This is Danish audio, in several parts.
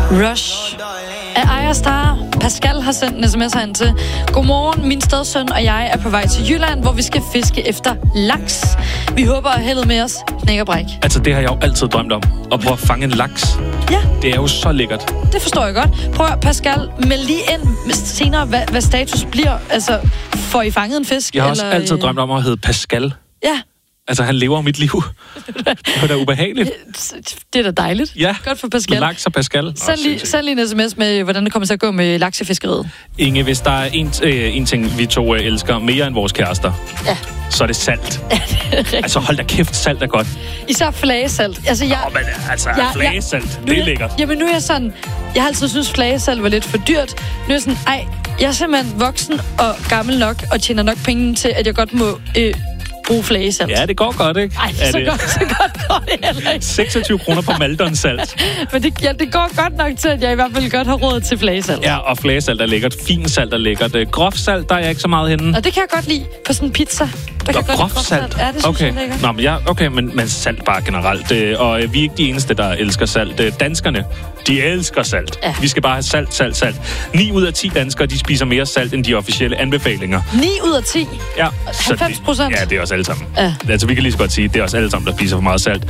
Rush af Aya Star. Pascal har sendt en sms herind til: Godmorgen, min stedsøn og jeg er på vej til Jylland, hvor vi skal fiske efter laks. Vi håber at heldet med os. Knæk og bræk. Altså, det har jeg jo altid drømt om. At prøve at fange en laks. Ja. Det er jo så lækkert. Det forstår jeg godt. Prøv at, Pascal, meld lige ind senere, hvad status bliver. Altså, får I fanget en fisk? Jeg har også altid drømt om at hedde Pascal. Ja. Altså, han lever mit liv. Det er da ubehageligt. Det er da dejligt. Ja, godt for Pascal. Laks og Pascal. Send lige en sms med, hvordan det kommer til at gå med laksefiskeriet. Inge, hvis der er en ting, vi to elsker mere end vores kærester, så er det salt. Altså, hold da kæft, salt er godt. Især flagesalt. Altså, flagesalt, det er lækkert. Jamen, nu er jeg sådan... Jeg har altid synes flagesalt var lidt for dyrt. Nu er jeg sådan, jeg er simpelthen voksen og gammel nok, og tjener nok penge til, at jeg godt må... bruge flagesalt. Ja, det går godt, ikke? Ej, så godt går det heller ikke. 26 kroner på Maldon-salt. Men det går godt nok til, at jeg i hvert fald godt har råd til flagesalt. Ja, og flagesalt er lækkert. Fin salt er lækkert. Groft salt, der er jeg ikke så meget henne. Og det kan jeg godt lide på sådan en pizza. Der kan og groft salt? Ja, det synes jeg lækkert. Nå, men salt bare generelt. Og vi er ikke de eneste, der elsker salt. Danskerne, de elsker salt. Ja. Vi skal bare have salt. 9 ud af 10 danskere, de spiser mere salt, end de officielle anbefalinger. 9 ud af 10? Ja. 90%? Ja, det er også alle sammen. Ja. Altså, vi kan lige så godt sige, det er også alle sammen, der spiser for meget salt.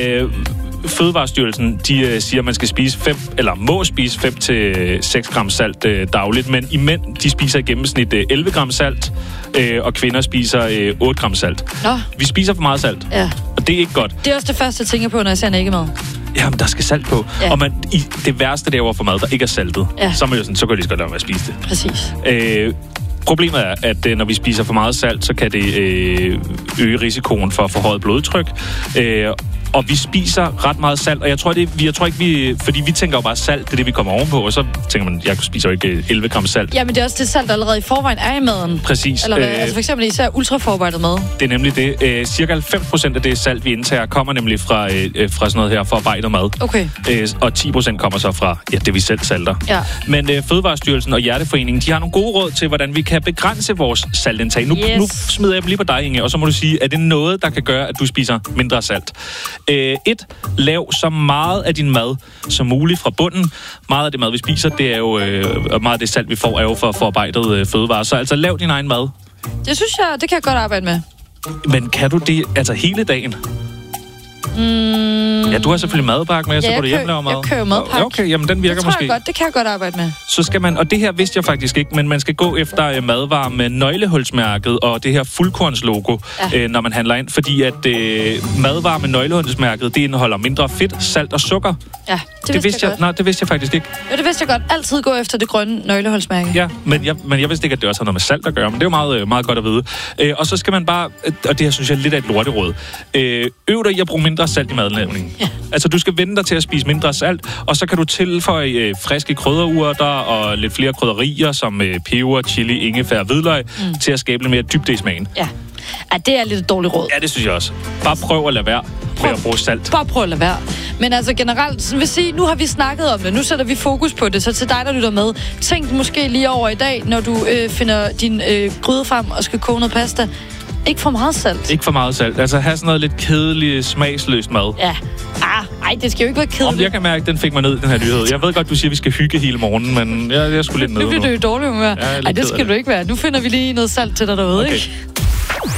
Fødevarestyrelsen, de siger, at man skal spise må spise 5-6 gram salt dagligt, men i mænd, de spiser i gennemsnit 11 gram salt, og kvinder spiser 8 gram salt. Nå. Vi spiser for meget salt, og det er ikke godt. Det er også det første, jeg tænker på, når jeg ser nækkemad. Jamen, der skal salt på. Ja. Og det værste der for mad, der ikke er saltet, så kan jeg lige så godt lade med at spise det. Præcis. Problemet er, at når vi spiser for meget salt, så kan det øge risikoen for forhøjet blodtryk. Og vi spiser ret meget salt, og jeg tror ikke, fordi vi tænker jo bare salt, det er det, vi kommer ovenpå, og så tænker man, jeg spiser jo ikke 11 gram salt. Ja, men det er også det salt, der allerede i forvejen er i maden. Præcis. Eller altså for eksempel især ultraforarbejdet mad. Det er nemlig det. Cirka 90% af det salt, vi indtager, kommer nemlig fra sådan noget her forarbejdet mad. Okay. Og 10% kommer så fra det, vi selv salter. Ja. Men Fødevarestyrelsen og Hjerteforeningen, de har nogle gode råd til, hvordan vi kan begrænse vores saltindtag. Nu smider jeg dem lige på dig, Inge, og så må du sige, er det noget, der kan gøre, at du spiser mindre salt? 1. Lav så meget af din mad som muligt fra bunden. Meget af det mad, vi spiser, det er jo meget af det salt, vi får, er jo for forarbejdet fødevarer. Så altså, lav din egen mad. Det synes jeg, det kan jeg godt arbejde med. Men kan du det altså hele dagen? Ja, du har selvfølgelig madpakke med, så går du hjem og laver mad. Jeg kører madpakke. Okay, jamen den virker det måske. Det kan jeg godt arbejde med. Så skal man, og det her vidste jeg faktisk ikke, men man skal gå efter madvarer med nøglehulsmærket og det her fuldkornslogo, når man handler ind, fordi at madvarer med nøglehulsmærket, det indeholder mindre fedt, salt og sukker. Ja, det vidste jeg godt. Nej, det vidste jeg faktisk ikke. Jo, det vidste jeg godt. Altid gå efter det grønne nøglehulsmærke. Ja, men jeg vidste ikke, at det også har noget med salt at gøre, men det er jo meget, meget godt at vide. Og så skal man bare, og det her synes jeg er lidt af et lorteråd, øv dig i at bruge mindre salt i madlavningen. Ja. Altså, du skal vende dig til at spise mindre salt, og så kan du tilføje friske krydderurter og lidt flere krydderier, som peber, chili, ingefær og hvidløg, til at skabe lidt mere dybde i smagen. Ja. Ja, det er lidt et dårligt råd. Ja, det synes jeg også. Bare prøv at lade være med at bruge salt. Bare prøv at lade være. Men altså generelt, vil sige, nu har vi snakket om det. Nu sætter vi fokus på det. Så til dig, der lytter med, tænk måske lige over i dag, når du finder din gryde frem og skal koge noget pasta. Ikke for meget salt. Ikke for meget salt. Altså have sådan noget lidt kedeligt, smagsløst mad. Ja. Ej, det skal jo ikke være kedeligt. Jeg kan mærke, at den fik mig ned, den her nyhed. Jeg ved godt, du siger, at vi skal hygge hele morgenen, men jeg skulle lidt ned. Nu bliver du jo dårlig humør. Ej, det skal du ikke være. Nu finder vi lige noget salt til dig derude, ikke?